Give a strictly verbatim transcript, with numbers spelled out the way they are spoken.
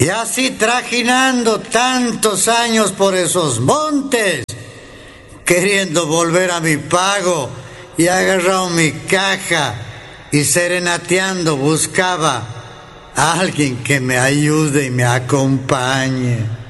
Y así trajinando tantos años por esos montes, queriendo volver a mi pago, y agarrado mi caja y serenateando buscaba a alguien que me ayude y me acompañe.